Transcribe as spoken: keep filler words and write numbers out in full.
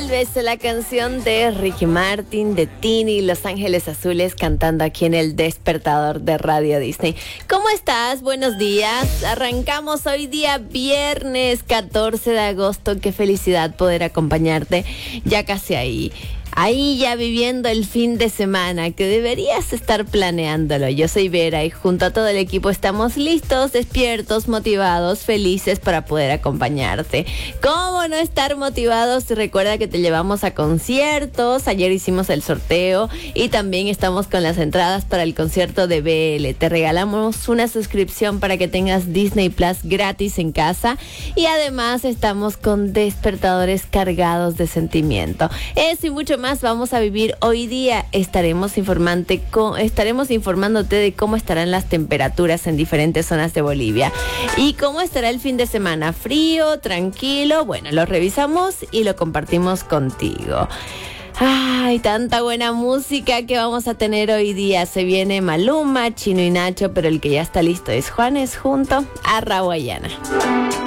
Tal vez la canción de Ricky Martin, de Tini, Los Ángeles Azules, cantando aquí en el despertador de Radio Disney. ¿Cómo estás? Buenos días. Arrancamos hoy día viernes catorce de agosto. Qué felicidad poder acompañarte ya casi ahí. Ahí ya viviendo el fin de semana, que deberías estar planeándolo. Yo soy Vera y junto a todo el equipo estamos listos, despiertos, motivados, felices para poder acompañarte. ¿Cómo no estar motivados? Recuerda que te llevamos a conciertos. Ayer hicimos el sorteo y también estamos con las entradas para el concierto de B L. Te regalamos una suscripción para que tengas Disney Plus gratis en casa y además estamos con despertadores cargados de sentimiento. Eso y mucho más vamos a vivir hoy día. Estaremos informante con, estaremos informándote de cómo estarán las temperaturas en diferentes zonas de Bolivia y cómo estará el fin de semana. Frío, tranquilo. Bueno, lo revisamos y lo compartimos contigo. Ay, tanta buena música que vamos a tener hoy día. Se viene Maluma, Chino y Nacho, pero el que ya está listo es Juanes junto a Rawayana.